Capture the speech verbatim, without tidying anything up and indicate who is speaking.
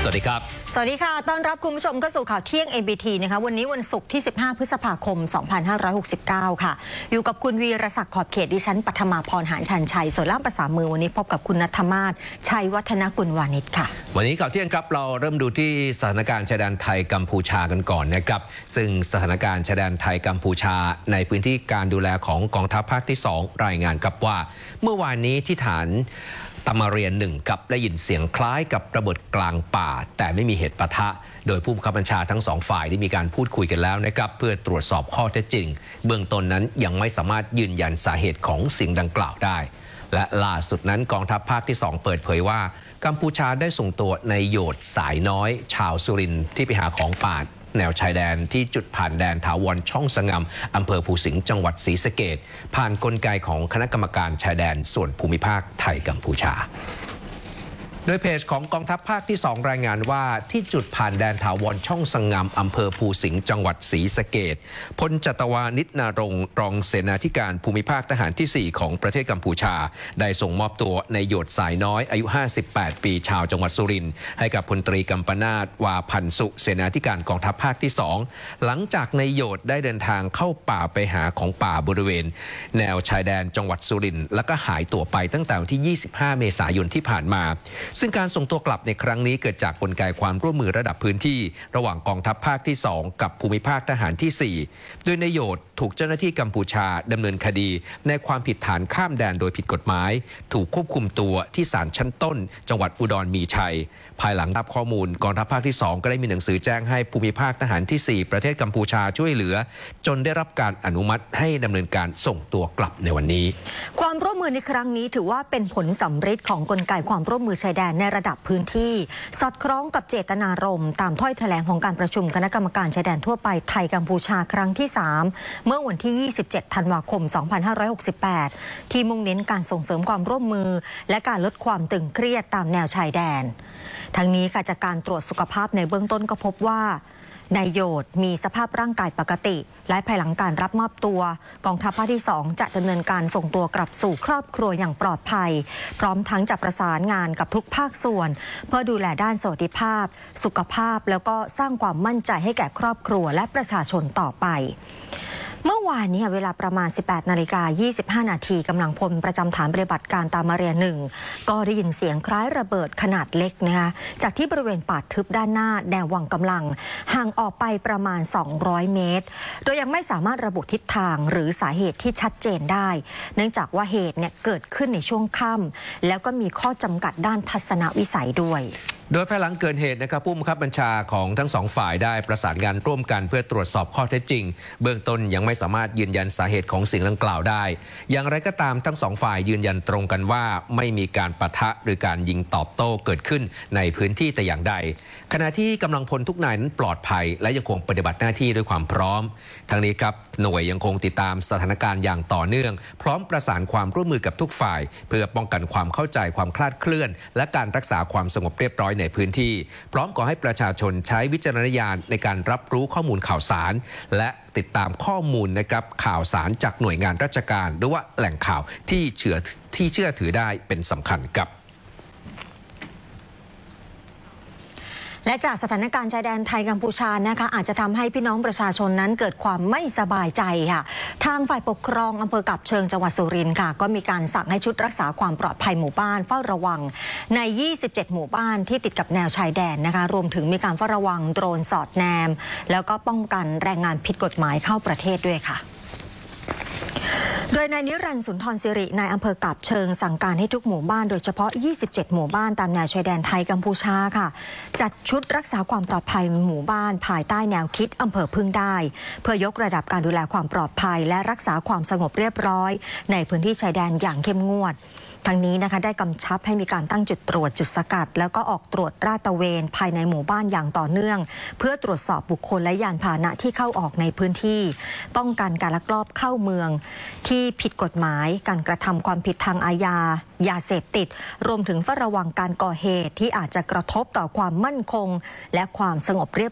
Speaker 1: สวัสดีครับ
Speaker 2: สวัสดีค่ะต้อนรับคุณผู้ชมเข้าสู่ข่าวเที่ยง เอ็ม บี ที นะคะวันนี้วันศุกร์ที่สิบห้าพฤษภาคมสองพันห้าร้อยหกสิบเก้าค่ะอยู่กับคุณวีรศักดิ์ขอบเขตดิฉันปัทมาพรหานชันชัยส่วนล่ามภาษามือวันนี้พบกับคุณณัฐมาศชัยวัฒนกุลวานิชค่ะ
Speaker 1: วันนี้ข่าวเที่ยงครับเราเริ่มดูที่สถานการณ์ชายแดนไทยกัมพูชากันก่อนนะครับซึ่งสถานการณ์ชายแดนไทยกัมพูชาในพื้นที่การดูแลของกองทัพภาคที่สองรายงานครับว่าเมื่อวานนี้ที่ฐานตามาเรียนหนึ่งกับได้ยินเสียงคล้ายกับระเบิดกลางป่าแต่ไม่มีเหตุปะทะโดยผู้บังคับบัญชาทั้งสองฝ่ายได้มีการพูดคุยกันแล้วนะครับเพื่อตรวจสอบข้อเท็จจริงเบื้องต้นนั้นยังไม่สามารถยืนยันสาเหตุของสิ่งดังกล่าวได้และล่าสุดนั้นกองทัพภาคที่สองเปิดเผยว่ากัมพูชาได้ส่งตัวในโยดสายน้อยชาวสุรินทร์ที่ไปหาของป่าแนวชายแดนที่จุดผ่านแดนถาวรช่องสงำอำเภอภูสิงห์จังหวัดศรีสะเกษผ่านกลไกของคณะกรรมการชายแดนส่วนภูมิภาคไทยกัมพูชาโดยเพจของกองทัพภาคที่สองรายงานว่าที่จุดผ่านแดนถาวรช่องสงำอำเภอภูสิงห์จังหวัดศรีสะเกษพลจัตวานิชนารงค์รองเสนาธิการภูมิภาคทหารที่สี่ของประเทศกัมพูชาได้ส่งมอบตัวในโยดสายน้อยอายุห้าสิบแปดปีชาวจังหวัดสุรินทร์ให้กับพลตรีกัมปนาทวาพันสุเสนาธิการกองทัพภาคที่สองหลังจากในโยดได้เดินทางเข้าป่าไปหาของป่าบริเวณแนวชายแดนจังหวัดสุรินทร์แล้วก็หายตัวไปตั้งแต่วันที่ยี่สิบห้าเมษายนที่ผ่านมาซึ่งการส่งตัวกลับในครั้งนี้เกิดจากกลไกความร่วมมือระดับพื้นที่ระหว่างกองทัพภาคที่สองกับภูมิภาคทหารที่สี่โดยนายโยดถูกเจ้าหน้าที่กัมพูชาดำเนินคดีในความผิดฐานข้ามแดนโดยผิดกฎหมายถูกควบคุมตัวที่ศาลชั้นต้นจังหวัดอุดรมีชัยภายหลังรับข้อมูลกองทัพภาคที่สองก็ได้มีหนังสือแจ้งให้ภูมิภาคทหารที่สี่ประเทศกัมพูชาช่วยเหลือจนได้รับการอนุมัติให้ดำเนินการส่งตัวกลับในวันนี้
Speaker 2: ความร่วมมือในครั้งนี้ถือว่าเป็นผลสำเร็จของกลไกความร่วมมือชายแดนในระดับพื้นที่สอดคล้องกับเจตนารมณ์ตามถ้อยแถลงของการประชุมคณะกรรมการชายแดนทั่วไปไทยกัมพูชาครั้งที่สามเมื่อวันที่ยี่สิบเจ็ดธันวาคมสองพันห้าร้อยหกสิบแปดที่มุ่งเน้นการส่งเสริมความร่วมมือและการลดความตึงเครียดตามแนวชายแดนทั้งนี้ค่ะจากการตรวจสุขภาพในเบื้องต้นก็พบว่านายโยดมีสภาพร่างกายปกติและภายหลังการรับมอบตัวกองทัพภาคที่สองจะดำเนินการส่งตัวกลับสู่ครอบครัวอย่างปลอดภัยพร้อมทั้งจะประสานงานกับทุกภาคส่วนเพื่อดูแลด้านสวัสดิภาพสุขภาพแล้วก็สร้างความมั่นใจให้แก่ครอบครัวและประชาชนต่อไปเมื่อวานนี้เวลาประมาณ สิบแปดนาฬิกายี่สิบห้านาทีกำลังพลประจำฐานปฏิบัติการตามาเรียหนึ่งก็ได้ยินเสียงคล้ายระเบิดขนาดเล็กนะคะจากที่บริเวณป่าทึบด้านหน้าแนววังกำลังห่างออกไปประมาณสองร้อยเมตรโดยยังไม่สามารถระบุทิศทางหรือสาเหตุที่ชัดเจนได้เนื่องจากว่าเหตุเนี่ยเกิดขึ้นในช่วงค่ำแล้วก็มีข้อจำกัดด้านทัศนวิสัยด้วย
Speaker 1: โดยภายหลังเกิดเหตุนะครับผู้บังคับบัญชาของทั้งสองฝ่ายได้ประสานงานร่วมกันเพื่อตรวจสอบข้อเท็จจริงเบื้องต้นยังไม่สามารถยืนยันสาเหตุของสิ่งดังกล่าวได้อย่างไรก็ตามทั้งสองฝ่ายยืนยันตรงกันว่าไม่มีการปะทะหรือการยิงตอบโต้เกิดขึ้นในพื้นที่แต่อย่างใดขณะที่กำลังพลทุกนายนั้นปลอดภัยและยังคงปฏิบัติหน้าที่ด้วยความพร้อมทั้งนี้ครับหน่วยยังคงติดตามสถานการณ์อย่างต่อเนื่องพร้อมประสานความร่วมมือกับทุกฝ่ายเพื่อป้องกันความเข้าใจความคลาดเคลื่อนและการรักษาความสงบเรียบร้อยในพื้นที่พร้อมขอให้ประชาชนใช้วิจารณญาณในการรับรู้ข้อมูลข่าวสารและติดตามข้อมูลนะครับข่าวสารจากหน่วยงานราชการหรือว่าแหล่งข่าวที่เชื่อที่เชื่อถือได้เป็นสำคัญครับ
Speaker 2: และจากสถานการณ์ชายแดนไทยกัมพูชานะคะอาจจะทำให้พี่น้องประชาชนนั้นเกิดความไม่สบายใจค่ะทางฝ่ายปกครองอำเภอกับเชิงจังหวัดสุรินทร์ค่ะก็มีการสั่งให้ชุดรักษาความปลอดภัยหมู่บ้านเฝ้าระวังในยี่สิบเจ็ดหมู่บ้านที่ติดกับแนวชายแดนนะคะรวมถึงมีการเฝ้าระวังโดรนสอดแนมแล้วก็ป้องกันแรงงานผิดกฎหมายเข้าประเทศด้วยค่ะโดยนายนิรันดร์สุนทรศิรินายอำเภอกาบเชิงสั่งการให้ทุกหมู่บ้านโดยเฉพาะยี่สิบเจ็ดหมู่บ้านตามแนวชายแดนไทยกัมพูชาค่ะจัดชุดรักษาความปลอดภัยหมู่บ้านภายใต้แนวคิดอำเภอพึ่งได้เพื่อยกระดับการดูแลความปลอดภัยและรักษาความสงบเรียบร้อยในพื้นที่ชายแดนอย่างเข้มงวดทั้งนี้นะคะได้กำชับให้มีการตั้งจุดตรวจจุดสกัดแล้วก็ออกตรวจราดตระเวนภายในหมู่บ้านอย่างต่อเนื่องเพื่อตรวจสอบบุคคลและยานพาหนะที่เข้าออกในพื้นที่ป้องกันการลักลอบเข้าเมืองที่ผิดกฎหมายการกระทำความผิดทางอาญายาเสพติดรวมถึงเฝ้าระวังการก่อเหตุที่อาจจะกระทบต่อความมั่นคงและความสงบเรียบ